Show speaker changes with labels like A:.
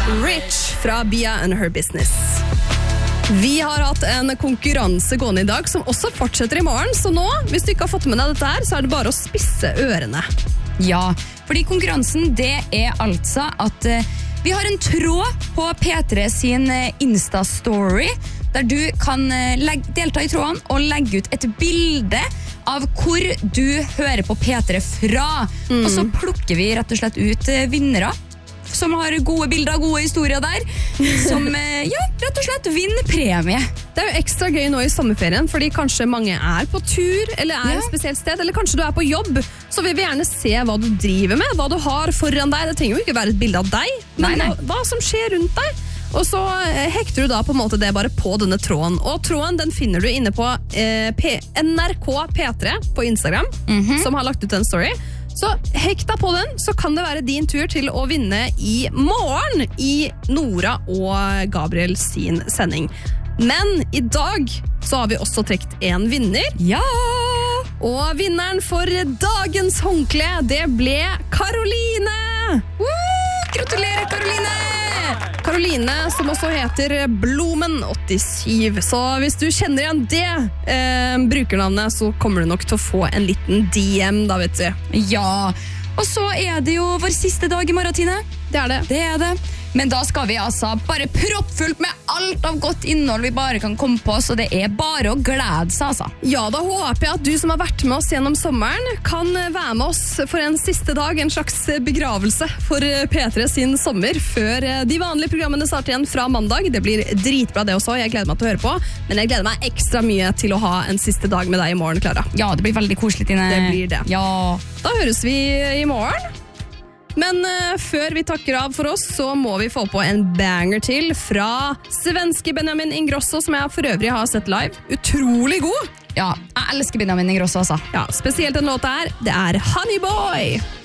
A: Rich fra Bia and Her Business. Vi har hatt en konkurranse gående i dag som også fortsetter i morgen, så nå, hvis du ikke har fått med deg dette her, så er det bare å spisse ørene.
B: Ja, fordi konkurransen det altså at vi har en tråd på P3 sin Insta-story, der du kan delta i tråden og legge ut et bilde av hvor du hører på P3 fra. Og så plukker vi rett og slett ut vinnere som har gode bilder, gode historier der, som rett og slett vinner premie.
A: Det er jo ekstra gøy nå i sommerferien, fordi kanskje mange er på tur, eller er et spesielt sted, eller kanskje du er på jobb, så vil vi gjerne se hva du driver med, hva du har foran deg. Det trenger jo ikke være et bilde av deg, men hva som skjer rundt deg. Og så hekter du da på en måte det bare på denne tråden. Og tråden den finner du inne på NRK P3 på Instagram, som har lagt ut en story. Så hekt deg på den, så kan det være din tur til å vinne i morgen i Nora og Gabriel sin sending. Men i dag så har vi også trekt en vinner.
B: Ja!
A: Og vinneren for dagens håndkle, det ble Karoline!
B: Gratulerer, Karoline!
A: Karoline, som også heter Blomen87. Så hvis du kjenner igjen det brukernavnet, så kommer du nok til å få en liten DM, da vet du.
B: Ja, og så er det jo vår siste dag i morgen, Tine.
A: Det er det.
B: Det er det. Men da skal vi altså bare proppfullt med alt av godt innhold vi bare kan komme på, så det er bare å glede seg, altså.
A: Ja, da håper jeg at du som har vært med oss gjennom sommeren kan være med oss for en siste dag, en slags begravelse for P3 sin sommer, før de vanlige programmene starter igjen fra mandag. Det blir dritbra det også, jeg gleder meg til å høre på, men jeg gleder meg ekstra mye til å ha en siste dag med deg i morgen, Clara.
B: Ja, det blir veldig koselig, Tine.
A: Det blir det.
B: Ja.
A: Da høres vi i morgen. Men før vi takker av for oss, så må vi få på en banger til fra svenske Benjamin Ingrosso, som jeg for øvrig har sett live. Utrolig god!
B: Ja, jeg elsker Benjamin Ingrosso, altså.
A: Ja, spesielt den låta her, det er Honey Boy!